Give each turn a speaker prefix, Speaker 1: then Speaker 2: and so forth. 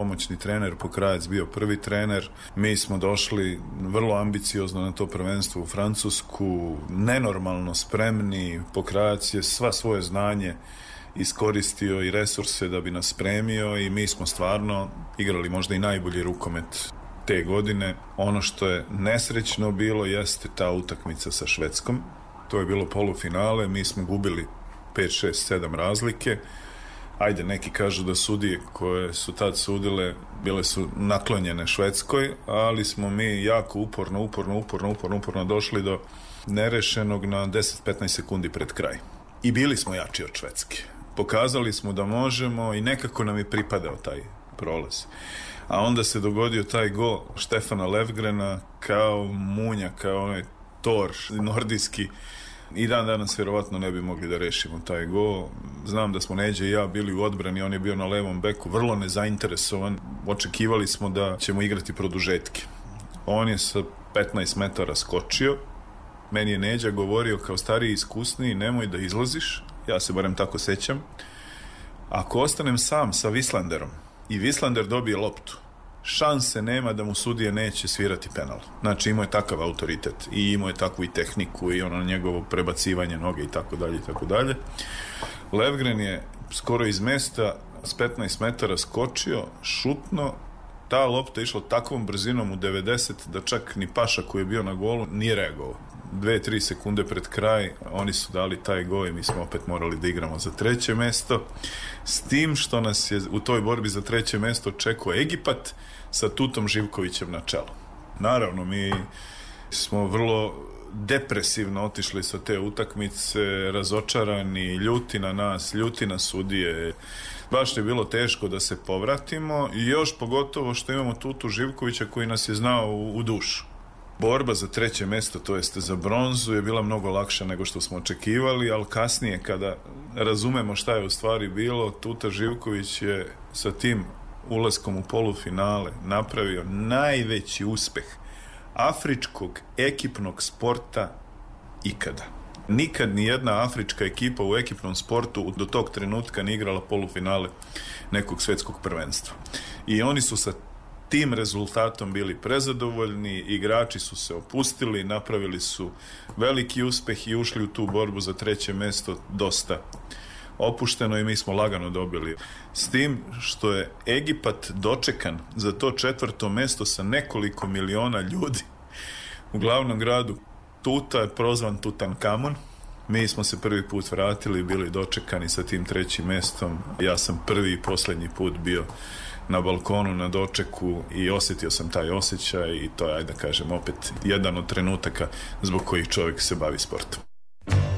Speaker 1: pomoćni trener, Pokrajac bio prvi trener. Mi smo došli vrlo ambiciozno na to prvenstvo u Francusku, nenormalno spremni. Pokrajac je sva svoje znanje iskoristio i resurse da bi nas spremio i mi smo stvarno igrali možda i najbolji rukomet te godine. Ono što je nesrećno bilo jeste ta utakmica sa Švedskom. To je bilo polufinale, mi smo gubili 5, 6, 7 razlike. Ajde, neki kažu da sudije koje su tad sudile bile su naklonjene Švedskoj, ali smo mi jako uporno došli do nerešenog na 10-15 sekundi pred kraj. I bili smo jači od Švedske. Pokazali smo da možemo i nekako nam je pripadao taj prolaz. A onda se dogodio taj gol Štefana Levgrena kao munja, kao onaj Thor nordijski. I dan danas vjerovatno ne bi mogli da rešimo taj gol. Znam da smo Neđe i ja bili u odbrani, on je bio na levom beku, vrlo nezainteresovan. Očekivali smo da ćemo igrati produžetke. On je sa 15 metara skočio. Meni je Neđa govorio kao stariji iskusniji, nemoj da izlaziš, ja se barem tako sećam. Ako ostanem sam sa Wislanderom i Wislander dobije loptu, šanse nema da mu sudije neće svirati penal. Znači imao je takav autoritet i imao je takvu i tehniku i ono njegovo prebacivanje noge i tako dalje. Levgren je skoro iz mesta s 15 metara skočio, šutno, ta lopta je išla takvom brzinom u 90 da čak ni Paša koji je bio na golu nije reagovao. 2-3 sekunde pred kraj oni su dali taj gol i mi smo opet morali da igramo za treće mesto, s tim što nas je u toj borbi za treće mesto čekao Egipat sa Tutom Živkovićem na čelu. Naravno, mi smo vrlo depresivno otišli sa te utakmice, razočarani, ljuti na nas, ljuti na sudije. Baš je bilo teško da se povratimo i još pogotovo što imamo Tutu Živkovića koji nas je znao u dušu. Borba za treće mesto, to jest za bronzu, je bila mnogo lakša nego što smo očekivali, ali kasnije kada razumemo šta je u stvari bilo, Tuta Živković je sa tim ulaskom u polufinale napravio najveći uspeh afričkog ekipnog sporta ikada. Nikad ni jedna afrička ekipa u ekipnom sportu do tog trenutka nije igrala polufinale nekog svetskog prvenstva. I oni su sa tim rezultatom bili prezadovoljni, igrači su se opustili, napravili su veliki uspeh i ušli u tu borbu za treće mesto dosta opušteno i mi smo lagano dobili. S tim što je Egipat dočekan za to četvrto mesto sa nekoliko miliona ljudi u glavnom gradu. Tuta je prozvan Tutankamon. Mi smo se prvi put vratili i bili dočekani sa tim trećim mestom. Ja sam prvi i posljednji put bio na balkonu na dočeku i osjetio sam taj osjećaj i to je, ajde da kažem, opet jedan od trenutaka zbog kojih čovjek se bavi sportom.